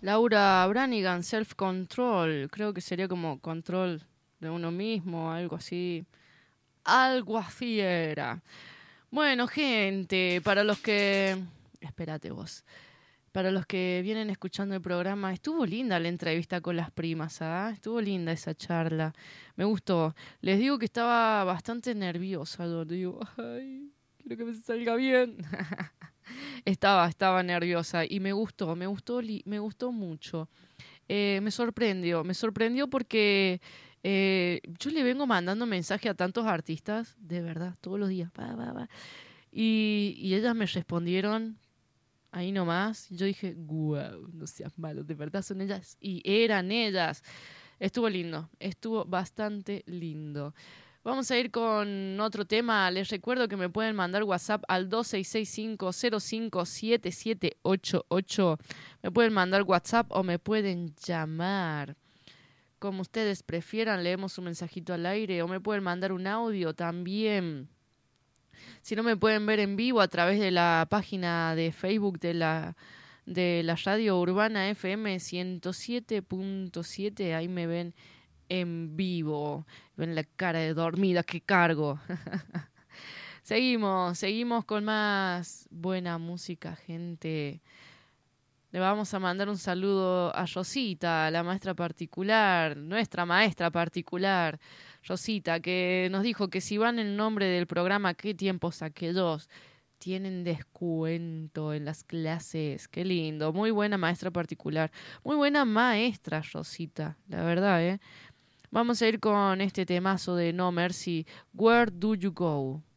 Laura Branigan, Self Control. Creo que sería como control de uno mismo, algo así. Algo así era. Bueno, gente, para los que... Espérate vos. Para los que vienen escuchando el programa, estuvo linda la entrevista con las primas, ¿ah? Estuvo linda esa charla. Me gustó. Les digo que estaba bastante nerviosa. Digo, ay, quiero que me salga bien. Estaba nerviosa y me gustó mucho. Me sorprendió porque yo le vengo mandando mensaje a tantos artistas, de verdad, todos los días. Y ellas me respondieron ahí nomás. Y yo dije, wow, no seas malo, de verdad son ellas. Y eran ellas. Estuvo bastante lindo. Vamos a ir con otro tema. Les recuerdo que me pueden mandar WhatsApp al 2665-057788. Me pueden mandar WhatsApp o me pueden llamar. Como ustedes prefieran, leemos un mensajito al aire o me pueden mandar un audio también. Si no, me pueden ver en vivo a través de la página de Facebook de la Radio Urbana FM 107.7. Ahí me ven en vivo. Ven la cara de dormida que cargo. Seguimos con más buena música, gente. Le vamos a mandar un saludo a Rosita, la maestra particular, nuestra maestra particular, Rosita, que nos dijo que si van en nombre del programa ¿Qué tiempo saqué dos? Tienen descuento en las clases. Qué lindo. Muy buena maestra particular. Muy buena maestra, Rosita. La verdad, ¿eh? Vamos a ir con este temazo de No Mercy. Where do you go?